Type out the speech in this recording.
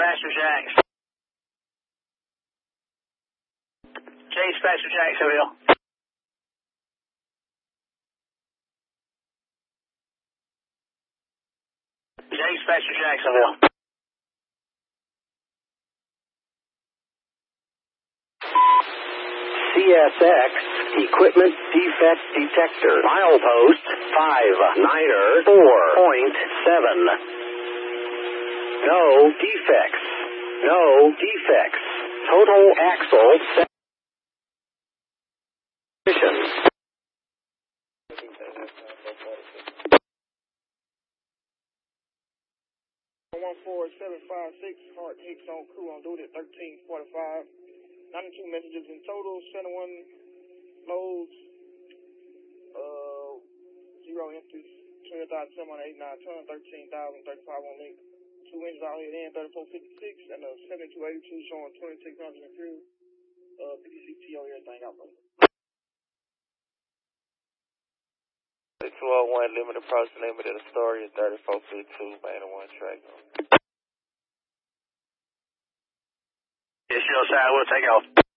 Pastor Jacks. Chase Pastor Jacksonville. Chase Pastor Jacksonville. CSX Equipment Defect Detector. Milepost 59er 4.7. No defects. No defects. Total axle positions. 14756, Hart Hicks on crew on duty at 1345. 92 messages in total, 71 loads, 0 empties, 20,789 ton, 13,035 on link. 2 engines out here in 3456 and a 7282 showing 2600 in crew. PDC TO, everything out, brother. 201 limit approach, limit of the story is 3452, man, 1 track. Yes, side, we'll take off.